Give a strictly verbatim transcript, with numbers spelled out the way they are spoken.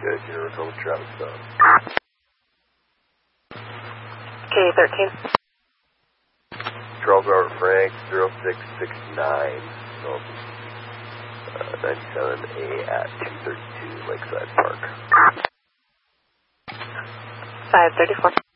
Good, you're recording traffic stop. K thirteen. Charles Robert Frank, zero six six nine, so, uh, ninety-seven A at two thirty-two Lakeside Park. five thirty-four.